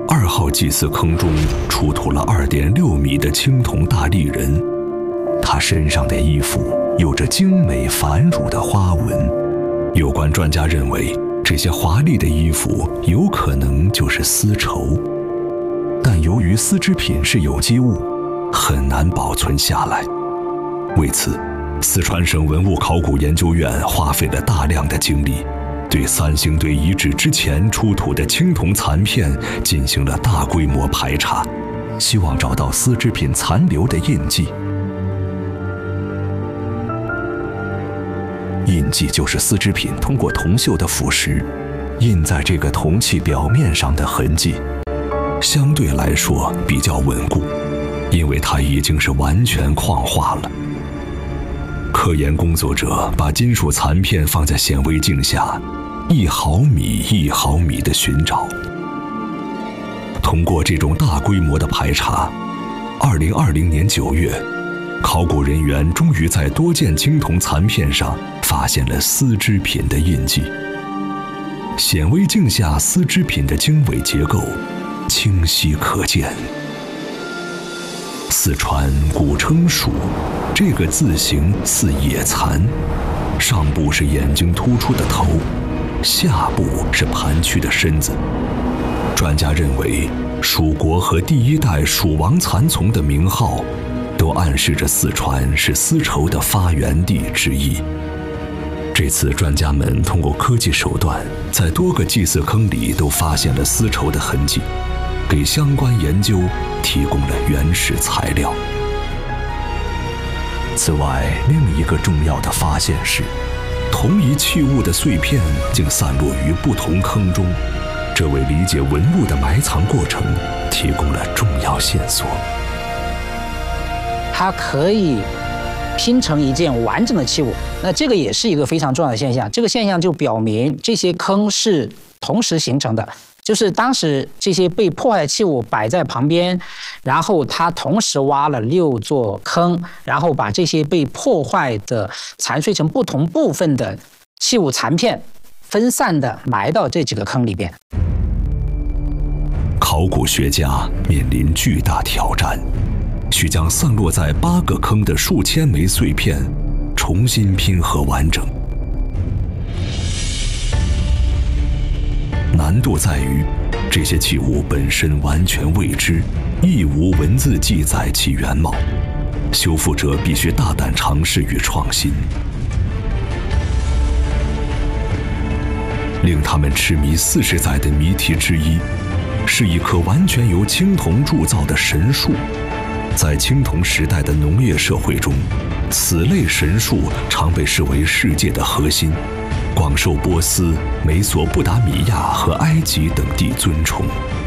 2号祭祀坑中出土了2.6米的青铜大立人，他身上的衣服有着精美繁缛的花纹。有关专家认为，这些华丽的衣服有可能就是丝绸，但由于丝织品是有机物，很难保存下来。为此，四川省文物考古研究院花费了大量的精力，对三星堆遗址之前出土的青铜残片进行了大规模排查，希望找到丝织品残留的印记。印记就是丝织品通过铜锈的腐蚀，印在这个铜器表面上的痕迹，相对来说比较稳固，因为它已经是完全矿化了。科研工作者把金属残片放在显微镜下，1毫米1毫米地寻找。通过这种大规模的排查，2020年9月，考古人员终于在多件青铜残片上发现了丝织品的印记。显微镜下丝织品的经纬结构清晰可见。四川古称蜀，这个字形似野蚕，上部是眼睛突出的头，下部是盘曲的身子。专家认为，蜀国和第1代蜀王蚕丛的名号都暗示着四川是丝绸的发源地之一。这次专家们通过科技手段，在多个祭祀坑里都发现了丝绸的痕迹，给相关研究提供了原始材料。此外，另一个重要的发现是，同一器物的碎片竟散落于不同坑中，这为理解文物的埋藏过程提供了重要线索。 它可以拼成一件完整的器物，那这个也是一个非常重要的现象。这个现象就表明这些坑是同时形成的，就是当时这些被破坏的器物摆在旁边，然后他同时挖了6座坑，然后把这些被破坏的残碎成不同部分的器物残片分散的埋到这几个坑里边。 考古学家面临巨大挑战，需将散落在8个坑的数千枚碎片重新拼合完整。难度在于，这些器物本身完全未知，亦无文字记载其原貌，修复者必须大胆尝试与创新。令他们痴迷40载的谜题之一，是一棵完全由青铜铸造的神树。在青铜时代的农业社会中，此类神树常被视为世界的核心，广受波斯、美索不达米亚和埃及等地尊崇。